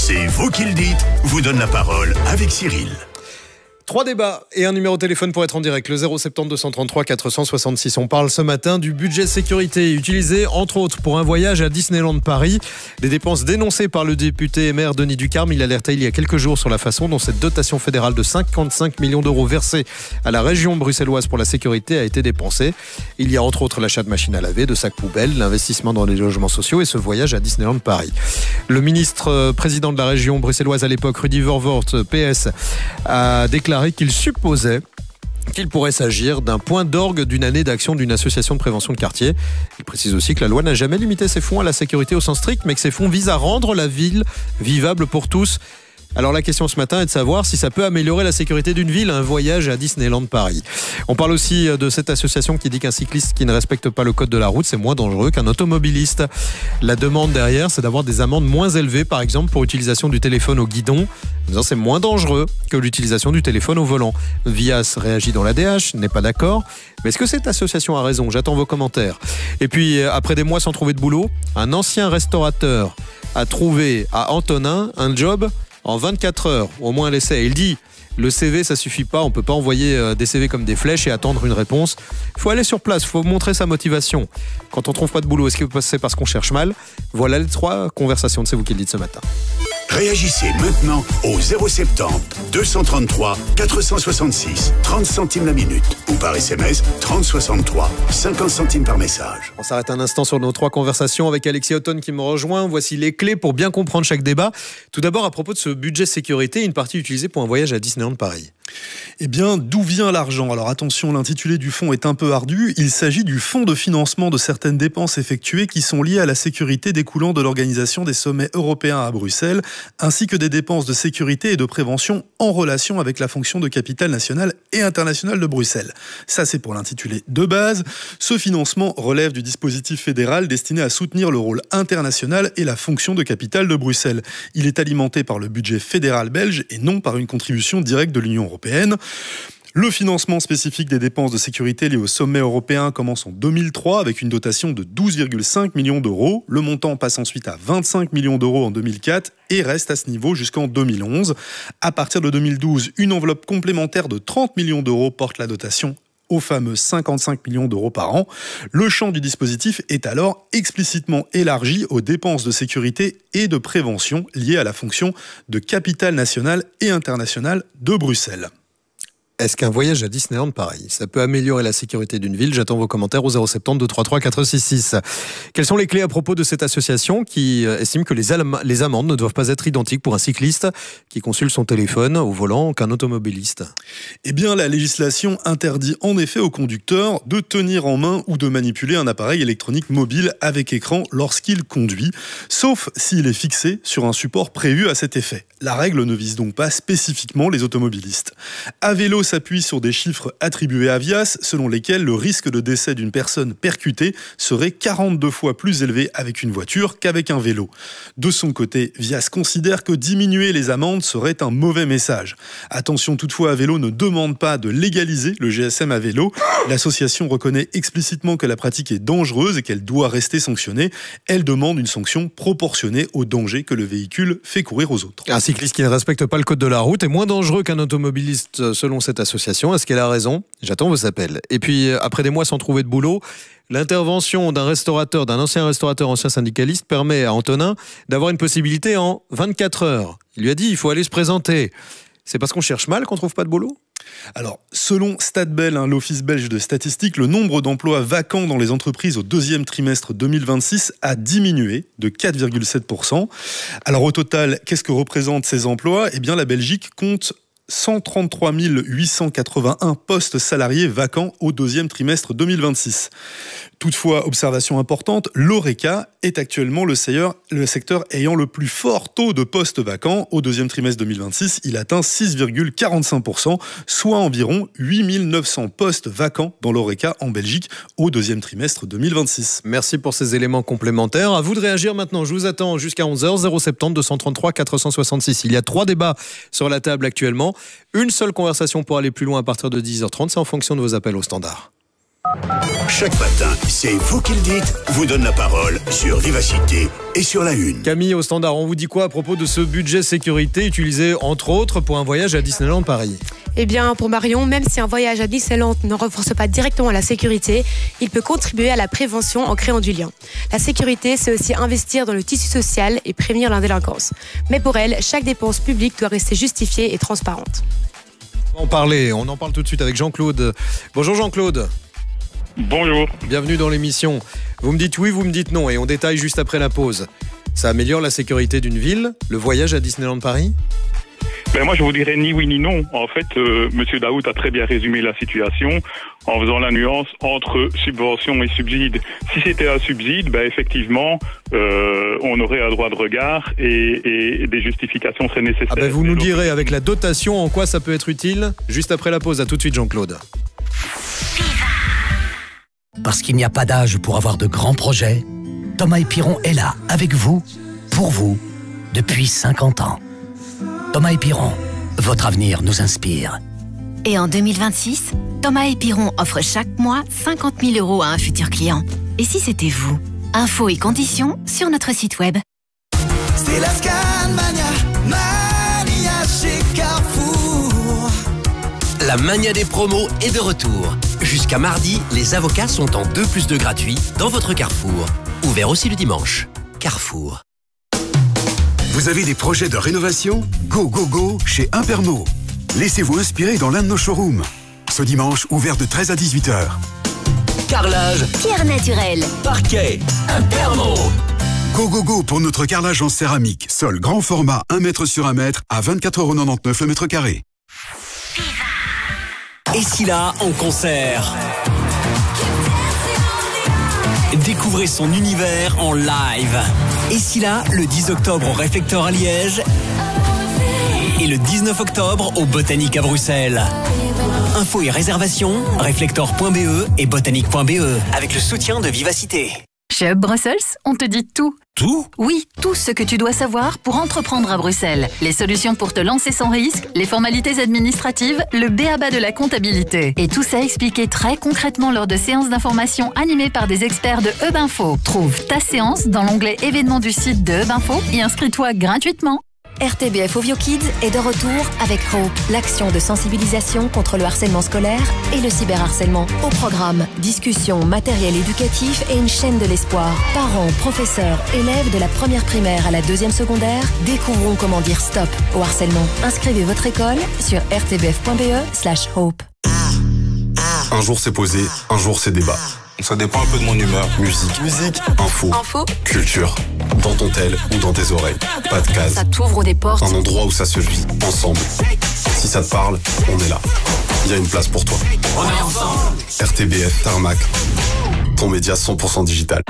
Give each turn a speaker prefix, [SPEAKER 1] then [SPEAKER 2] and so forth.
[SPEAKER 1] C'est vous qui le dites, vous donne la parole avec Cyril.
[SPEAKER 2] 3 débats et un numéro de téléphone pour être en direct, le 070 233 466. On parle ce matin du budget sécurité utilisé entre autres pour un voyage à Disneyland Paris. Des dépenses dénoncées par le député et maire Denis Ducarme. Il alertait il y a quelques jours sur la façon dont cette dotation fédérale de 55 millions d'euros versée à la région bruxelloise pour la sécurité a été dépensée. Il y a entre autres l'achat de machines à laver, de sacs poubelles, l'investissement dans les logements sociaux et ce voyage à Disneyland Paris. Le ministre président de la région bruxelloise à l'époque, Rudy Vervoort, PS, a déclaré qu'il supposait qu'il pourrait s'agir d'un point d'orgue d'une année d'action d'une association de prévention de quartier. Il précise aussi que la loi n'a jamais limité ses fonds à la sécurité au sens strict, mais que ces fonds visent à rendre la ville vivable pour tous. Alors la question ce matin est de savoir si ça peut améliorer la sécurité d'une ville, un voyage à Disneyland Paris. On parle aussi de cette association qui dit qu'un cycliste qui ne respecte pas le code de la route, c'est moins dangereux qu'un automobiliste. La demande derrière, c'est d'avoir des amendes moins élevées, par exemple pour utilisation du téléphone au guidon. En disant c'est moins dangereux que l'utilisation du téléphone au volant. Vias réagit dans l'ADH, n'est pas d'accord. Mais est-ce que cette association a raison ? J'attends vos commentaires. Et puis, après des mois sans trouver de boulot, un ancien restaurateur a trouvé à Antonin un job en 24 heures, au moins l'essai. Il dit, le CV ça suffit pas, on peut pas envoyer des CV comme des flèches et attendre une réponse. Il faut aller sur place, il faut montrer sa motivation. Quand on trouve pas de boulot, est-ce que c'est parce qu'on cherche mal ? Voilà les 3 conversations de C'est vous qui le dites ce matin.
[SPEAKER 1] Réagissez maintenant au 070 233 466 30 centimes la minute ou par SMS 3063 50 centimes par message.
[SPEAKER 2] On s'arrête un instant sur nos 3 conversations avec Alexis Othon qui me rejoint. Voici les clés pour bien comprendre chaque débat. Tout d'abord, à propos de ce budget sécurité, une partie utilisée pour un voyage à Disneyland Paris.
[SPEAKER 3] Eh bien, d'où vient l'argent ? Alors attention, l'intitulé du fonds est un peu ardu. Il s'agit du fonds de financement de certaines dépenses effectuées qui sont liées à la sécurité découlant de l'organisation des sommets européens à Bruxelles, ainsi que des dépenses de sécurité et de prévention en relation avec la fonction de capitale nationale et internationale de Bruxelles. Ça, c'est pour l'intitulé de base. Ce financement relève du dispositif fédéral destiné à soutenir le rôle international et la fonction de capitale de Bruxelles. Il est alimenté par le budget fédéral belge et non par une contribution directe de l'Union européenne. Le financement spécifique des dépenses de sécurité liées au sommet européen commence en 2003 avec une dotation de 12,5 millions d'euros. Le montant passe ensuite à 25 millions d'euros en 2004 et reste à ce niveau jusqu'en 2011. À partir de 2012, une enveloppe complémentaire de 30 millions d'euros porte la dotation aux fameux 55 millions d'euros par an. Le champ du dispositif est alors explicitement élargi aux dépenses de sécurité et de prévention liées à la fonction de capitale nationale et internationale de Bruxelles.
[SPEAKER 2] Est-ce qu'un voyage à Disneyland Paris, ça peut améliorer la sécurité d'une ville ? J'attends vos commentaires au 070 233 466. Quelles sont les clés à propos de cette association qui estime que les amendes ne doivent pas être identiques pour un cycliste qui consulte son téléphone au volant qu'un automobiliste ?
[SPEAKER 3] Eh bien, la législation interdit en effet au conducteur de tenir en main ou de manipuler un appareil électronique mobile avec écran lorsqu'il conduit, sauf s'il est fixé sur un support prévu à cet effet. La règle ne vise donc pas spécifiquement les automobilistes. À vélo s'appuie sur des chiffres attribués à Vias, selon lesquels le risque de décès d'une personne percutée serait 42 fois plus élevé avec une voiture qu'avec un vélo. De son côté, Vias considère que diminuer les amendes serait un mauvais message. Attention toutefois, à vélo ne demande pas de légaliser le GSM à vélo. L'association reconnaît explicitement que la pratique est dangereuse et qu'elle doit rester sanctionnée. Elle demande une sanction proportionnée au danger que le véhicule fait courir aux autres.
[SPEAKER 2] Un cycliste qui ne respecte pas le code de la route est moins dangereux qu'un automobiliste selon cette association. Est-ce qu'elle a raison ? J'attends vos appels. Et puis, après des mois sans trouver de boulot, l'intervention d'un ancien restaurateur, ancien syndicaliste, permet à Antonin d'avoir une possibilité en 24 heures. Il lui a dit, il faut aller se présenter. C'est parce qu'on cherche mal qu'on ne trouve pas de boulot ?
[SPEAKER 3] Alors, selon Statbel, l'Office belge de statistique, le nombre d'emplois vacants dans les entreprises au 2e trimestre 2026 a diminué de 4,7%. Alors au total, qu'est-ce que représentent ces emplois ? Eh bien, la Belgique compte 133 881 postes salariés vacants au 2e trimestre 2026. Toutefois, observation importante, l'Horeca est actuellement le secteur ayant le plus fort taux de postes vacants. Au 2e trimestre 2026, il atteint 6,45%, soit environ 8 900 postes vacants dans l'Horeca en Belgique au 2e trimestre 2026.
[SPEAKER 2] Merci pour ces éléments complémentaires. À vous de réagir maintenant. Je vous attends jusqu'à 11h, 070 233 466. Il y a 3 débats sur la table actuellement. Une seule conversation pour aller plus loin à partir de 10h30. C'est en fonction de vos appels au standard.
[SPEAKER 1] Chaque matin, c'est vous qui le dites, vous donne la parole sur Vivacité et sur La Une.
[SPEAKER 2] Camille au standard, on vous dit quoi à propos de ce budget sécurité utilisé entre autres pour un voyage à Disneyland Paris ?
[SPEAKER 4] Eh bien, pour Marion, même si un voyage à Disneyland ne renforce pas directement la sécurité, il peut contribuer à la prévention en créant du lien. La sécurité, c'est aussi investir dans le tissu social et prévenir la délinquance. Mais pour elle, chaque dépense publique doit rester justifiée et transparente.
[SPEAKER 2] On en parle tout de suite avec Jean-Claude. Bonjour Jean-Claude.
[SPEAKER 5] Bonjour.
[SPEAKER 2] Bienvenue dans l'émission. Vous me dites oui, vous me dites non et on détaille juste après la pause. Ça améliore la sécurité d'une ville, le voyage à Disneyland Paris ?
[SPEAKER 5] Moi, je vous dirais ni oui ni non. En fait, Monsieur Daoud a très bien résumé la situation en faisant la nuance entre subvention et subside. Si c'était un subside, effectivement, on aurait un droit de regard et des justifications seraient nécessaires.
[SPEAKER 2] Vous nous direz avec la dotation en quoi ça peut être utile. Juste après la pause, à tout de suite Jean-Claude.
[SPEAKER 6] Parce qu'il n'y a pas d'âge pour avoir de grands projets, Thomas & Piron est là, avec vous, pour vous, depuis 50 ans. Thomas & Piron, votre avenir nous inspire.
[SPEAKER 7] Et en 2026, Thomas & Piron offre chaque mois 50 000 € à un futur client. Et si c'était vous ? Infos et conditions sur notre site web.
[SPEAKER 8] C'est la Mania chez Carrefour.
[SPEAKER 9] La mania des promos est de retour. Jusqu'à mardi, les avocats sont en 2+2 gratuits dans votre Carrefour. Ouvert aussi le dimanche. Carrefour.
[SPEAKER 1] Vous avez des projets de rénovation ? Go, go, go chez Impermo. Laissez-vous inspirer dans l'un de nos showrooms. Ce dimanche, ouvert de 13 à 18h.
[SPEAKER 9] Carrelage,
[SPEAKER 7] Pierre naturelle,
[SPEAKER 9] parquet, Impermo.
[SPEAKER 1] Go, go, go pour notre carrelage en céramique. Sol grand format 1 mètre sur 1 mètre à 24,99 € le mètre carré.
[SPEAKER 9] Et si là, en concert. Découvrez son univers en live. Et si là, le 10 octobre au Réflecteur à Liège et le 19 octobre au Botanique à Bruxelles. Infos et réservations, réflector.be et botanique.be avec le soutien de Vivacité.
[SPEAKER 10] Chez Hub Brussels, on te dit tout.
[SPEAKER 9] Tout ?
[SPEAKER 10] Oui, tout ce que tu dois savoir pour entreprendre à Bruxelles. Les solutions pour te lancer sans risque, les formalités administratives, le b.a.-ba de la comptabilité. Et tout ça expliqué très concrètement lors de séances d'information animées par des experts de Hub Info. Trouve ta séance dans l'onglet événements du site de Hub Info et inscris-toi gratuitement.
[SPEAKER 11] RTBF Ovio Kids est de retour avec Hope, l'action de sensibilisation contre le harcèlement scolaire et le cyberharcèlement. Au programme, discussion, matériel éducatif et une chaîne de l'espoir. Parents, professeurs, élèves de la première primaire à la deuxième secondaire découvrons comment dire stop au harcèlement. Inscrivez votre école sur rtbf.be/hope.
[SPEAKER 12] Un jour c'est posé, un jour c'est débat. Ça dépend un peu de mon humeur. Musique, info, culture. Dans ton tel ou dans tes oreilles. Pas de case.
[SPEAKER 11] Ça t'ouvre des portes.
[SPEAKER 12] Un endroit où ça se vit, ensemble. Si ça te parle, on est là. Il y a une place pour toi. On est ensemble. RTBF Tarmac. Ton média 100% digital.